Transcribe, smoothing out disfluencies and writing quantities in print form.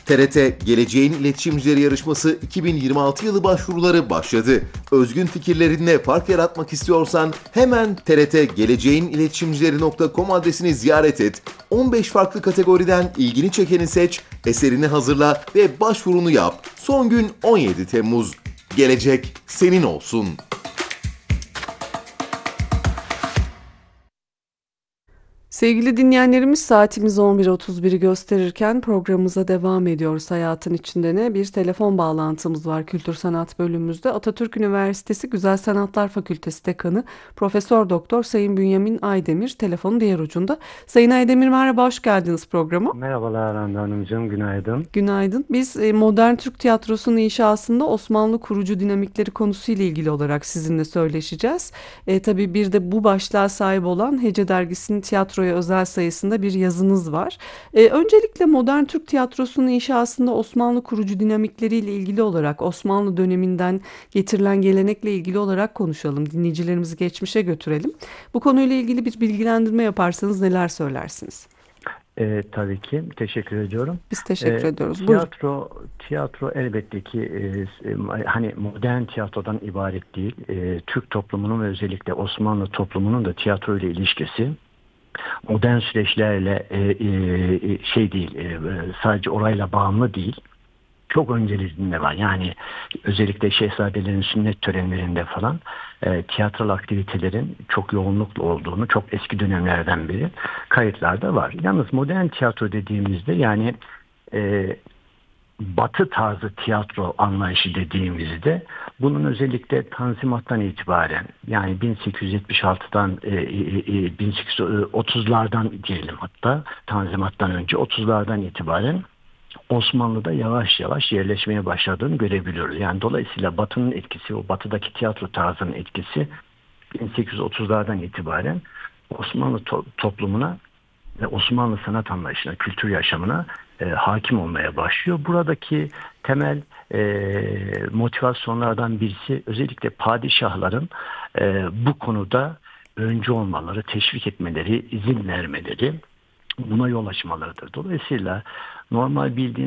TRT Geleceğin İletişimcileri Yarışması 2026 yılı başvuruları başladı. Özgün fikirlerinle fark yaratmak istiyorsan hemen trtgeleceğiniletişimcileri.com adresini ziyaret et. 15 farklı kategoriden ilgini çekeni seç, eserini hazırla ve başvurunu yap. Son gün 17 Temmuz. Gelecek senin olsun. Sevgili dinleyenlerimiz, saatimiz 11.31'i gösterirken programımıza devam ediyoruz. Hayatın içinde ne? Bir telefon bağlantımız var Kültür Sanat bölümümüzde. Atatürk Üniversitesi Güzel Sanatlar Fakültesi Dekanı Profesör Doktor Sayın Bünyamin Aydemir telefonun diğer ucunda. Sayın Aydemir, merhaba, hoş geldiniz programa. Merhabalar Hande Hanımcığım, günaydın. Günaydın. Biz modern Türk tiyatrosunun inşasında Osmanlı kurucu dinamikleri konusuyla ilgili olarak sizinle söyleşeceğiz. Tabii bir de bu başlığa sahip olan Hece Dergisi'nin tiyatroya özel sayısında bir yazınız var. Öncelikle modern Türk tiyatrosunun inşasında Osmanlı kurucu dinamikleriyle ilgili olarak, Osmanlı döneminden getirilen gelenekle ilgili olarak konuşalım. Dinleyicilerimizi geçmişe götürelim. Bu konuyla ilgili bir bilgilendirme yaparsanız neler söylersiniz? Tabii ki teşekkür ediyorum. Biz teşekkür ediyoruz. Tiyatro elbette ki hani modern tiyatrodan ibaret değil. Türk toplumunun ve özellikle Osmanlı toplumunun da tiyatro ile ilişkisi modern süreçlerle şey değil, sadece orayla bağımlı değil. Çok öncelerinde var. Yani özellikle şehzadelerin sünnet törenlerinde falan tiyatral aktivitelerin çok yoğunlukla olduğunu çok eski dönemlerden beri kayıtlarda var. Yalnız modern tiyatro dediğimizde yani Batı tarzı tiyatro anlayışı dediğimizde bunun özellikle Tanzimat'tan itibaren yani 1876'dan 1830'lardan diyelim, hatta Tanzimat'tan önce 30'lardan itibaren Osmanlı'da yavaş yavaş yerleşmeye başladığını görebiliyoruz. Yani dolayısıyla Batı'nın etkisi, o Batı'daki tiyatro tarzının etkisi 1830'lardan itibaren Osmanlı toplumuna ve Osmanlı sanat anlayışına, kültür yaşamına hakim olmaya başlıyor. Buradaki temel motivasyonlardan birisi özellikle padişahların bu konuda öncü olmaları, teşvik etmeleri, izin vermeleri, buna yol açmalarıdır. Dolayısıyla normal bildiğimiz